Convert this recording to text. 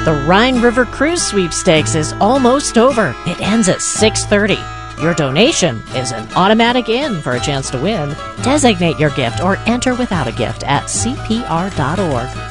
The Rhine River Cruise Sweepstakes is almost over. It ends at 6:30. Your donation is an automatic in for a chance to win. Designate your gift or enter without a gift at cpr.org.